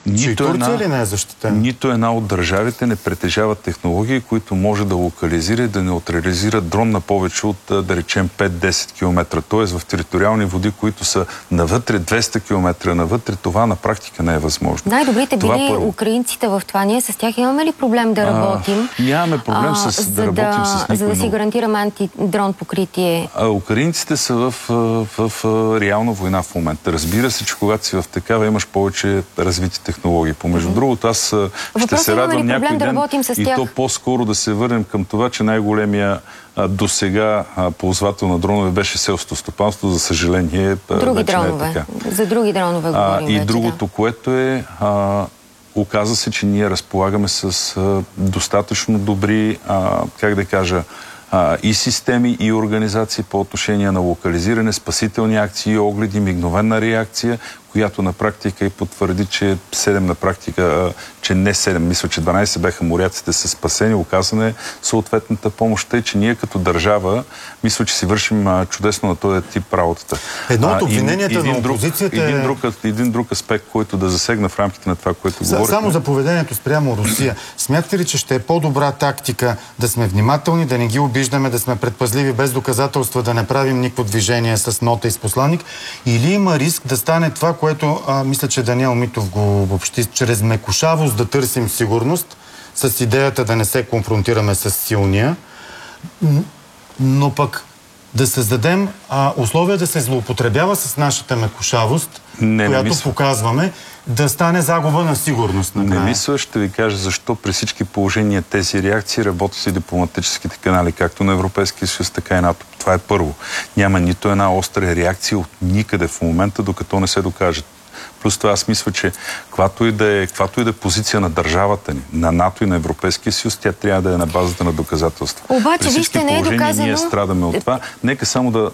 Турция ли не е защитена? Нито една от държавите не притежава технологии, които може да локализира и да неутрализира дрон на повече от, да речем, 5-10 км. Тоест в териториални води, които са навътре 200 км навътре, това на практика не е възможно. Най-добрите били украинците в това. Ние с тях имаме ли проблем да работим? Нямаме проблем да работим с никой. За да си гарантираме антидрон покритие. Украинците са в реална война в момента. Разбира се, че когато си в такава, имаш повече развити технологии. Помежду другото, аз ще се радвам някой ден и то по-скоро да се върнем към това, че най-големия досега ползвател на дронове беше селското стопанство. За съжаление, други дронове. Не е така. За други дронове говорим и другото, което е... Оказва се, че ние разполагаме с достатъчно добри, как да кажа, и системи, и организации по отношение на локализиране, спасителни акции, огледи, мигновена реакция, която на практика и потвърди, че 7 на практика, че не 7, мисля, че 12 беха моряците са спасени, оказана е съответната помощ. Тъй, че ние като държава, мисля, че си вършим чудесно на този тип работата. Едно от обвиненията на опозицията един друг аспект, който да засегна в рамките на това, което говорихме. Само за поведението спрямо Русия. Смятате ли, че ще е по-добра тактика да сме внимателни, да не ги обиждаме, да сме предпазливи, без доказателства, да не правим никакво движение с нота и с посланник? Или има риск да стане това, което мисля, че Даниел Митов го обобщи, чрез мекушавост да търсим сигурност, с идеята да не се конфронтираме с силния, но пък да създадем условия да се злоупотребява с нашата мекушавост, която показваме, да стане загуба на сигурност. Не мисля, ще ви кажа защо при всички положения тези реакции работят и дипломатическите канали, както на Европейския съюз, така и НАТО. Това е първо. Няма нито една остра реакция от никъде в момента, докато не се докажат. Плюс това аз мисля, че каквато и да е позиция на държавата ни, на НАТО и на Европейския съюз, тя трябва да е на базата на доказателства. Обаче, вижте, не е доказано. Ние страдаме от това. Нека само да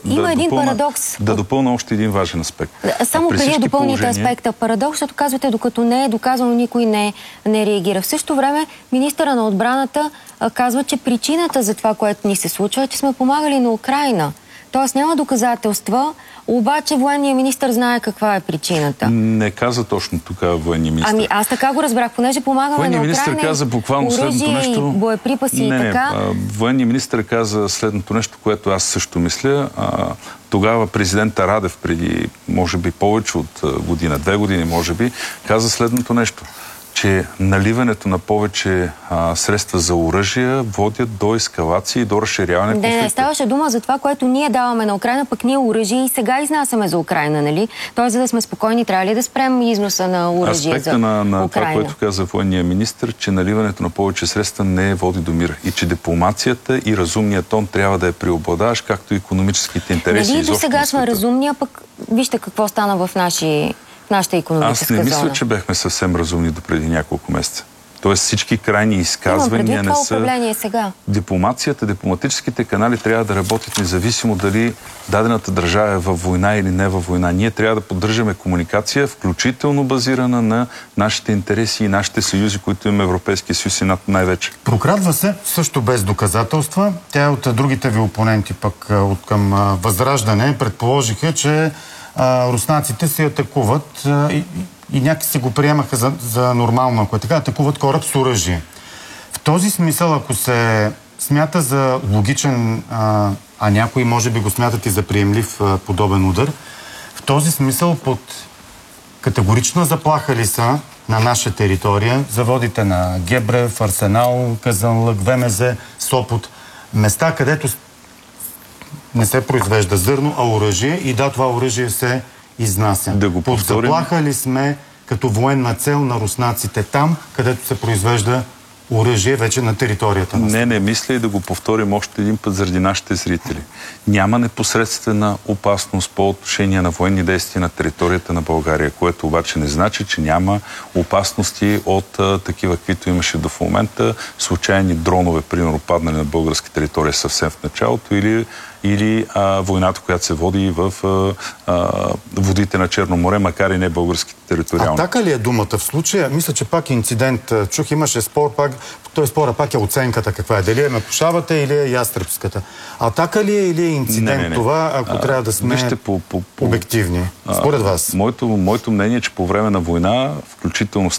допълна още един важен аспект. Само преди да допълните аспекта парадокс, защото казвате, докато не е доказано, никой не реагира. В същото време министъра на отбраната казва, че причината за това, което ни се случва, е, че сме помагали на Украйна. Тоест няма доказателства, обаче военният министър знае каква е причината. Не каза точно тук военният министър. Ами аз така го разбрах, понеже помагаме на Украйна, каза буквално следното нещо. Боеприпаси и така. Военният министър каза следното нещо, което аз също мисля. Тогава президента Радев преди, може би, повече от година, 2 години, може би, каза следното нещо, че наливането на повече средства за оръжия водят до ескалации и до разширяване на конфликта. Не ставаше дума за това, което ние даваме на Украйна, пък ние оръжие и сега изнасяме за Украйна, нали? Тоест, за да сме спокойни, трябва ли да спрем износа на оръжие за Украйна? На това, което каза военния министър, че наливането на повече средства не води до мир и че дипломацията и разумният тон трябва да е преобладаващ, както и икономическите интереси. Нали до сега сме разумни, а пък вижте какво стана в нашата икономическа зона. Аз не мисля, че бехме съвсем разумни допреди няколко месеца. Тоест всички крайни изказвания не са... сега. Дипломацията, дипломатическите канали трябва да работят независимо дали дадената държава е във война или не във война. Ние трябва да поддържаме комуникация, включително базирана на нашите интереси и нашите съюзи, които имаме Европейския съюз и НАТО най-вече. Прокрадва се също без доказателства. Тя от другите ви опоненти пък от към Възраждане предположиха, че руснаците се атакуват и някакси го приемаха за нормално, ако е така, атакуват кораб с оръжие. В този смисъл, ако се смята за логичен, а някои може би го смятат и за приемлив подобен удар, в този смисъл под категорична заплаха ли са на наша територия заводите на Гебрев, Арсенал, Казанлък, ВМЗ, Сопот, места, където не се произвежда зърно, а оръжие и това оръжие се изнася. Под заплаха ли сме като военна цел на руснаците там, където се произвежда оръжие вече на територията на Не мисля и да го повторим още един път заради нашите зрители. Няма непосредствена опасност по отношение на военни действия на територията на България, което обаче не значи, че няма опасности от такива, каквито имаше до в момента, случайни дронове, примерно паднали на българска територия съвсем в началото или войната, която се води в водите на Черно море, макар и не българските териториални. Атака ли е думата в случая? Мисля, че пак инцидент чух, имаше спор пак, той спора пак е оценката каква е. Дали е Мекушавата или е Ястребската. Атака ли е или е инцидент това, ако трябва да сме обективни? Според вас? Моето мнение е, че по време на война, включително